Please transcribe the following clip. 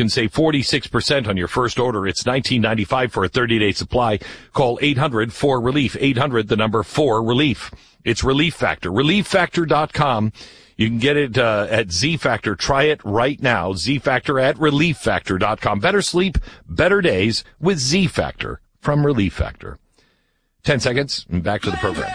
can save 46% on your first order. It's $19.95 for a 30-day supply. Call 800-4RELIEF. 800, the number 4RELIEF. It's Relief Factor. ReliefFactor.com. You can get it at Z Factor. Try it right now. Z Factor at ReliefFactor.com. Better sleep, better days with Z Factor from Relief Factor. 10 seconds and back to the program.